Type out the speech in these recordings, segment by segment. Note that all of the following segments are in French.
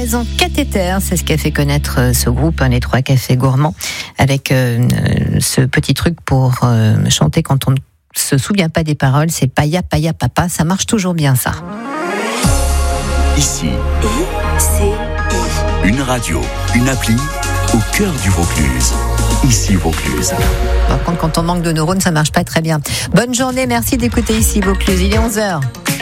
Horizon Cathéter, c'est ce qui a fait connaître ce groupe, les Trois Cafés Gourmands, avec ce petit truc pour chanter quand on ne se souvient pas des paroles, c'est Paya Paya Papa, ça marche toujours bien ça. Ici, une radio, une appli au cœur du Vaucluse. Ici Vaucluse. Par contre, quand on manque de neurones, ça marche pas très bien. Bonne journée, merci d'écouter Ici Vaucluse, il est 11h.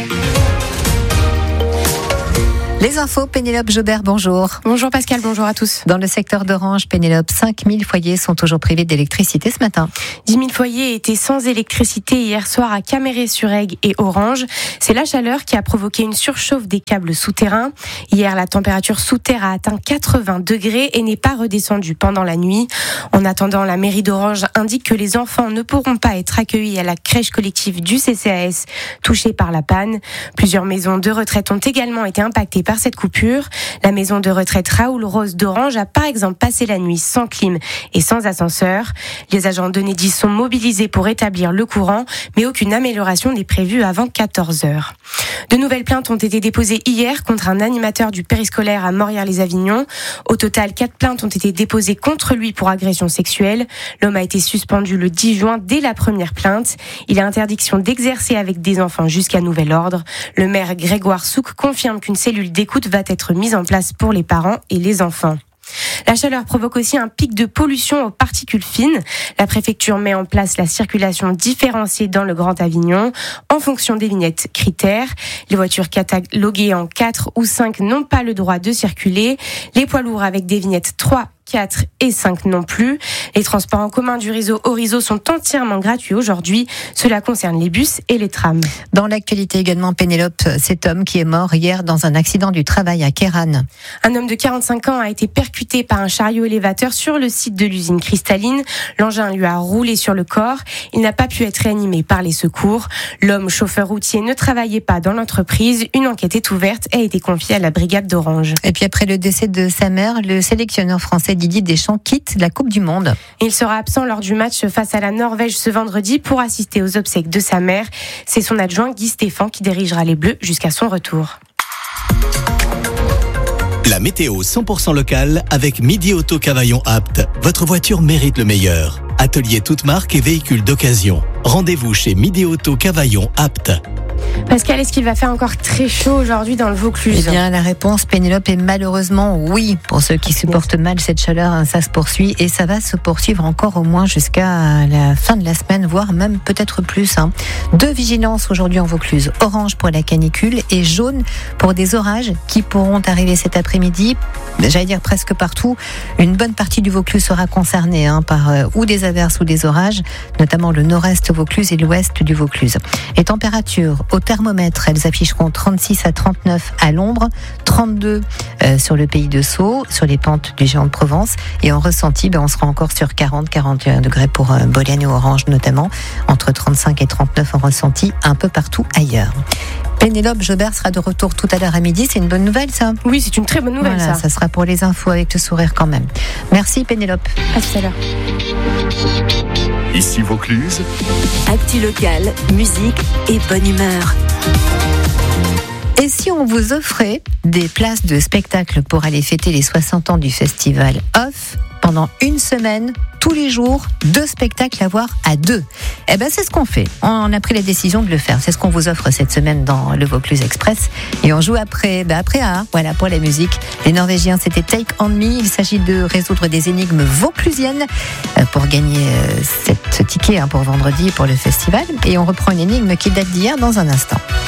Les infos, Pénélope Jobert, bonjour. Bonjour Pascal, bonjour à tous. Dans le secteur d'Orange, Pénélope, 5000 foyers sont toujours privés d'électricité ce matin. 10 000 foyers étaient sans électricité hier soir à Caméré-sur-Aigle et Orange. C'est la chaleur qui a provoqué une surchauffe des câbles souterrains. Hier, la température sous terre a atteint 80 degrés et n'est pas redescendue pendant la nuit. En attendant, la mairie d'Orange indique que les enfants ne pourront pas être accueillis à la crèche collective du CCAS touchée par la panne. Plusieurs maisons de retraite ont également été impactées par cette coupure. La maison de retraite Raoul Rose d'Orange a par exemple passé la nuit sans clim et sans ascenseur. Les agents d'Enedis sont mobilisés pour rétablir le courant, mais aucune amélioration n'est prévue avant 14h. De nouvelles plaintes ont été déposées hier contre un animateur du périscolaire à Morières-les-Avignon. Au total, 4 plaintes ont été déposées contre lui pour agression sexuelle. L'homme a été suspendu le 10 juin dès la première plainte. Il a interdiction d'exercer avec des enfants jusqu'à nouvel ordre. Le maire Grégoire Souk confirme qu'une cellule d'écoute va être mise en place pour les parents et les enfants. La chaleur provoque aussi un pic de pollution aux particules fines. La préfecture met en place la circulation différenciée dans le Grand Avignon en fonction des vignettes critères. Les voitures cataloguées en 4 ou 5 n'ont pas le droit de circuler. Les poids lourds avec des vignettes 3, 4 et 5 non plus. Les transports en commun du réseau Orizo sont entièrement gratuits aujourd'hui. Cela concerne les bus et les trams. Dans l'actualité également, Pénélope, cet homme qui est mort hier dans un accident du travail à Kéran. Un homme de 45 ans a été percuté par un chariot élévateur sur le site de l'usine Cristalline. L'engin lui a roulé sur le corps. Il n'a pas pu être réanimé par les secours. L'homme chauffeur routier ne travaillait pas dans l'entreprise. Une enquête est ouverte et a été confiée à la brigade d'Orange. Et puis après le décès de sa mère, le sélectionneur français Didier Deschamps quitte la Coupe du Monde. Il sera absent lors du match face à la Norvège ce vendredi pour assister aux obsèques de sa mère. C'est son adjoint Guy Stéphane qui dirigera les Bleus jusqu'à son retour. La météo 100% locale avec Midi Auto Cavaillon Apt. Votre voiture mérite le meilleur. Atelier toute marque et véhicules d'occasion. Rendez-vous chez Midi Auto Cavaillon Apt. Pascal, est-ce qu'il va faire encore très chaud aujourd'hui dans le Vaucluse ? Eh bien, la réponse, Pénélope, est malheureusement oui. Pour ceux qui supportent mal cette chaleur, ça se poursuit et ça va se poursuivre encore au moins jusqu'à la fin de la semaine, voire même peut-être plus. 2 vigilances aujourd'hui en Vaucluse. Orange pour la canicule et jaune pour des orages qui pourront arriver cet après-midi. J'allais dire presque partout. Une bonne partie du Vaucluse sera concernée par ou des averses ou des orages, notamment le nord-est Vaucluse et l'ouest du Vaucluse. Les températures au thermomètre, elles afficheront 36 à 39 à l'ombre, 32 sur le pays de Sceaux, sur les pentes du Géant de Provence. Et en ressenti, on sera encore sur 40-41 degrés pour Boliane et Orange notamment, entre 35 et 39 en ressenti un peu partout ailleurs. Pénélope Jobert sera de retour tout à l'heure à midi. C'est une bonne nouvelle, ça ? Oui, c'est une très bonne nouvelle, voilà, ça sera pour les infos avec le sourire quand même. Merci Pénélope. À tout à l'heure. Ici Vaucluse. Actu locale, musique et bonne humeur. Et si on vous offrait des places de spectacle pour aller fêter les 60 ans du festival Off pendant une semaine, tous les jours, 2 spectacles à voir à 2. Eh ben, c'est ce qu'on fait. On a pris la décision de le faire. C'est ce qu'on vous offre cette semaine dans le Vaucluse Express. Et on joue après A. Voilà, pour la musique. Les Norvégiens, c'était Take On Me. Il s'agit de résoudre des énigmes vauclusiennes pour gagner ce ticket pour vendredi pour le festival. Et on reprend une énigme qui date d'hier dans un instant.